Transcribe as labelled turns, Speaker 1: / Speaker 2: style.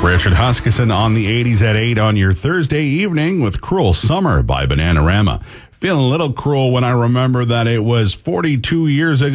Speaker 1: Richard Huskisson on the 80s at 8 on your Thursday evening with Cruel Summer by Bananarama. Feeling a little cruel when I remember that it was 42 years ago